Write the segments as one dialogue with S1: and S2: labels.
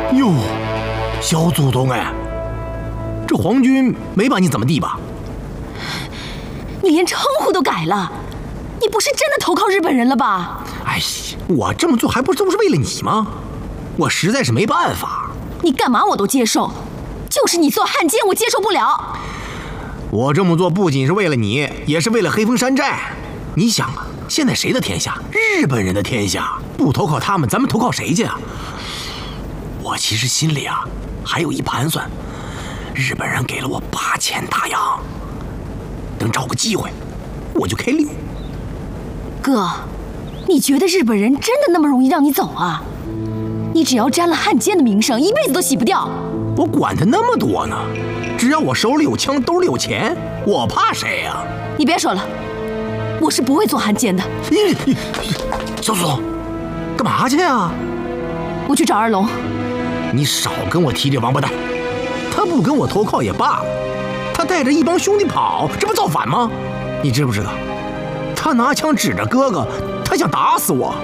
S1: 哟，小祖宗哎，这皇军没把你怎么地吧？
S2: 你连称呼都改了，你不是真的投靠日本人了吧？
S1: 哎呀，我这么做还不是都是为了你吗？我实在是没办法。
S2: 你干嘛我都接受，就是你做汉奸我接受不了。
S1: 我这么做不仅是为了你，也是为了黑风山寨。你想啊，现在谁的天下？日本人的天下。不投靠他们，咱们投靠谁去啊？我其实心里啊还有一盘算，日本人给了我8000大洋，等找个机会，我就开溜。
S2: 哥，你觉得日本人真的那么容易让你走啊？你只要沾了汉奸的名声，一辈子都洗不掉。
S1: 我管他那么多呢，只要我手里有枪，兜里有钱，我怕谁呀？
S2: 你别说了，我是不会做汉奸的。
S1: 小祖宗，干嘛去呀？
S2: 我去找二龙。
S1: 你少跟我提这王八蛋，他不跟我投靠也罢了，他带着一帮兄弟跑，这不造反吗？你知不知道，他拿枪指着哥哥，他想打死我。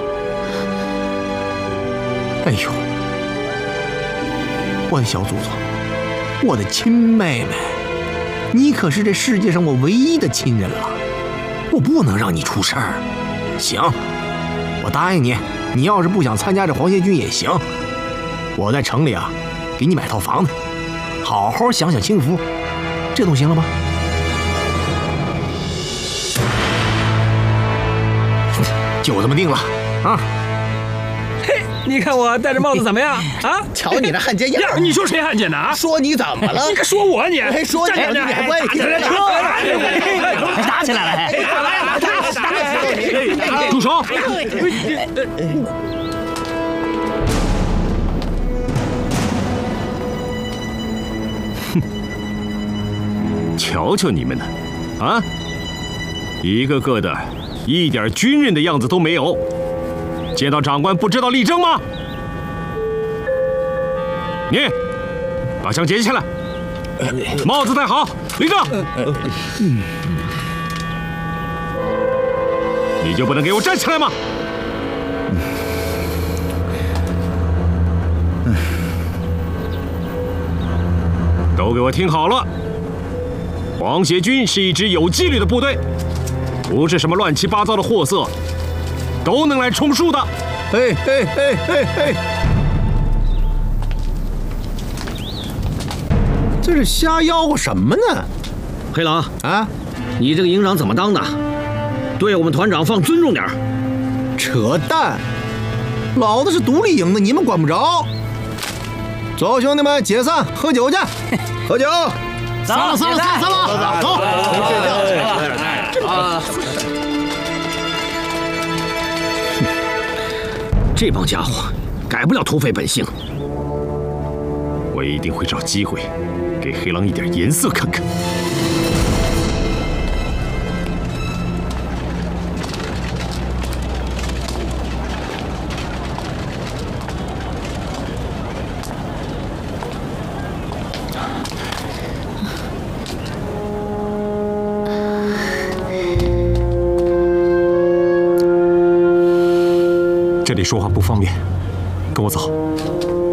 S1: 哎呦，我的小祖宗，我的亲妹妹，你可是这世界上我唯一的亲人了，我不能让你出事儿。行，我答应你，你要是不想参加这皇协军也行，我在城里啊，给你买套房子，好好享享清福，这总行了吧？就这么定了啊！
S3: 嘿，你看我戴着帽子怎么样啊？
S4: 瞧你这汉奸样！
S3: 你说谁汉奸呢？啊？
S4: 说你怎么了？
S3: 你可说我你？
S4: 还说你你还不爱听？
S5: 打起来了！
S3: 打！住手！
S6: 哼，瞧瞧你们呢，啊，一个个的一点军人的样子都没有。见到长官不知道立正吗？你把枪解下来，帽子戴好，立正。你就不能给我站起来吗？都给我听好了，皇协军是一支有纪律的部队，不是什么乱七八糟的货色都能来充数的。
S1: 嘿嘿嘿嘿嘿，这是瞎吆喝什么呢？
S5: 黑狼
S1: 啊，
S5: 你这个营长怎么当的？对我们团长放尊重点。
S1: 扯淡！老子是独立营的，你们管不着。走，兄弟们，解散，喝酒去，喝酒。
S5: 散了，走。这帮家伙改不了土匪本性。
S6: 我一定会找机会给黑狼一点颜色看看。这里说话不方便，跟我走。